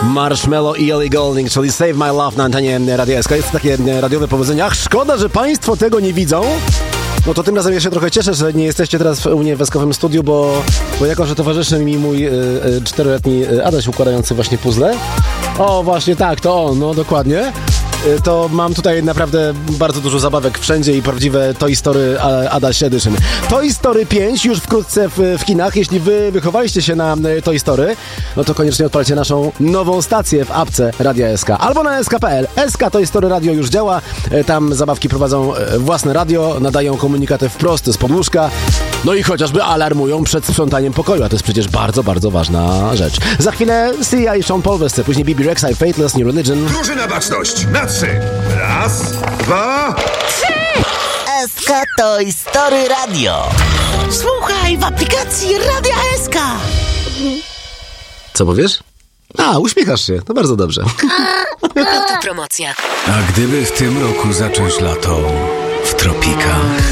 Marshmello i Ellie Goulding, czyli Save My Love na antenie Radia SK. Jest takie radiowe powiedzenie. Ach, szkoda, że państwo tego nie widzą. No to tym razem ja się trochę cieszę, że nie jesteście teraz u mnie w Eskowym studiu, bo jako, że towarzyszy mi mój 4-letni Adaś układający właśnie puzzle. O, właśnie tak, to on, no dokładnie. To mam tutaj naprawdę bardzo dużo zabawek wszędzie i prawdziwe Toy Story Adaś Edition. Toy Story 5 już wkrótce w kinach. Jeśli wy wychowaliście się na Toy Story, no to koniecznie odpalcie naszą nową stację w apce Radia SK albo na sk.pl. SK Toy Story Radio już działa. Tam zabawki prowadzą własne radio, nadają komunikaty wprost z podłóżka, no i chociażby alarmują przed sprzątaniem pokoju, a to jest przecież bardzo, bardzo ważna rzecz. Za chwilę Sia i Sean Paul wesce, później Bibi Rexa i Fateless, New Religion. Drużyna baczność, na 3. Raz, 2, 3. SK Toy Story Radio. Słuchaj w aplikacji Radia SK. Co powiesz? A, uśmiechasz się, to bardzo dobrze. Autopromocja. A gdyby w tym roku zacząć lato w tropikach?